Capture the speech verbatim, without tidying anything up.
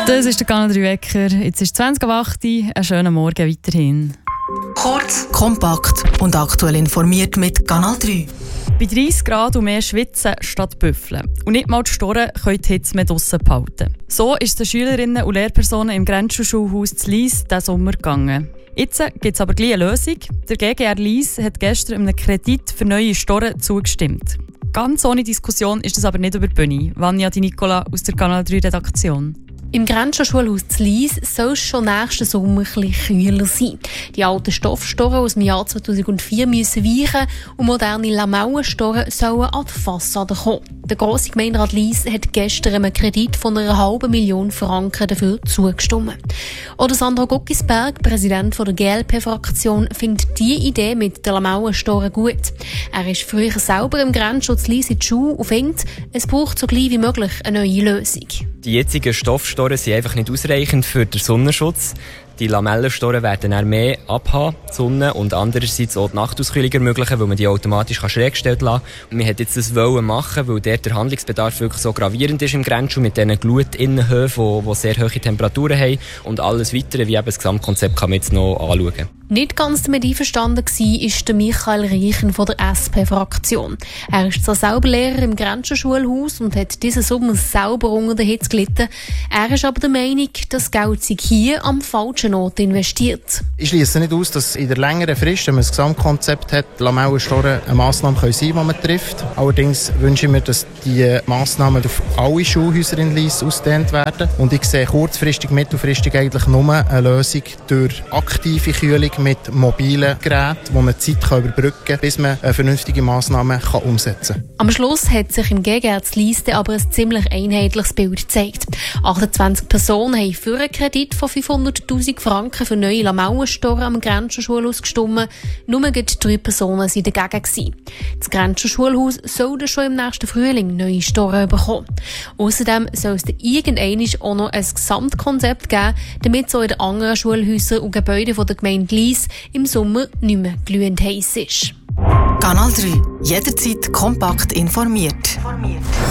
Das ist der Kanal drei Wecker. Jetzt ist zwanzig Uhr acht. Einen schönen Morgen weiterhin. Kurz, kompakt und aktuell informiert mit Kanal drei. Bei dreißig Grad und mehr schwitzen statt büffeln. Und nicht mal die Storen können die Hitze mehr draussen behalten. So ist es den Schülerinnen und Lehrpersonen im Grenzschulhaus zu Lyss diesen Sommer gegangen. Jetzt gibt es aber gleich eine Lösung. Der G G R Lyss hat gestern einem Kredit für neue Storen zugestimmt. Ganz ohne Diskussion ist das aber nicht über die Bühne. Vanja Di Nicola aus der Kanal drei Redaktion. Im Grenzschulhaus zu Lyss soll es schon nächsten Sommer etwas kühler sein. Die alten Stoffstoren aus dem Jahr zweitausendvier müssen weichen und moderne Lamellenstoren sollen an die Fassade kommen. Der grosse Gemeinderat Lyss hat gestern einem Kredit von einer halben Million Franken dafür zugestimmt. Oder Sandro Guckisberg, Präsident der G L P-Fraktion, findet diese Idee mit den Lamellenstoren gut. Er ist früher selber im Grenzschutz Lyss in die Schule und findet, es braucht so gleich wie möglich eine neue Lösung. Die jetzigen Stoffstoren sind einfach nicht ausreichend für den Sonnenschutz. Die Lamellenstoren werden dann mehr abhaben, die Sonne, und andererseits auch die Nachtauskühlung ermöglichen, weil man die automatisch schräg gestellt lassen kann. Wir wollten jetzt das wollen machen, weil dort der Handlungsbedarf wirklich so gravierend ist im Grenzschul mit diesen Glutinnenhöfen, die sehr hohe Temperaturen haben. Und alles Weitere, wie eben das Gesamtkonzept, kann man jetzt noch anschauen. Nicht ganz damit einverstanden war, ist der Michael Reichen von der S P-Fraktion. Er ist zwar selber Lehrer im Grenzschulhaus und hat diesen Sommer selber unter der Hitze gelitten. Er ist aber der Meinung, das Geld sei hier am falschen Ort investiert. Ich schliesse nicht aus, dass in der längeren Frist, wenn man das Gesamtkonzept hat, Lamellenstoren eine Massnahme sein können, die man trifft. Allerdings wünsche ich mir, dass die Massnahmen auf alle Schulhäuser in Lyss ausgedehnt werden. Und ich sehe kurzfristig, mittelfristig eigentlich nur eine Lösung durch aktive Kühlung mit mobilen Geräten, die man die Zeit überbrücken kann, bis man eine vernünftige Massnahme umsetzen kann. Am Schluss hat sich im G G R zu Lyss aber ein ziemlich einheitliches Bild gezeigt. achtundzwanzig Personen haben für einen Kredit von fünfhunderttausend Franken für neue Lamellenstoren am Grenzschulhaus gestimmt. Nur drei Personen waren dagegen gewesen. Das Grenzschulhaus soll schon im nächsten Frühling neue Storen bekommen. Außerdem soll es irgendwann auch noch ein Gesamtkonzept geben, damit es auch in den anderen Schulhäusern und Gebäuden der Gemeinde Lyss im Sommer nicht mehr glühend heiß ist. Kanal drei. Jederzeit kompakt informiert. informiert.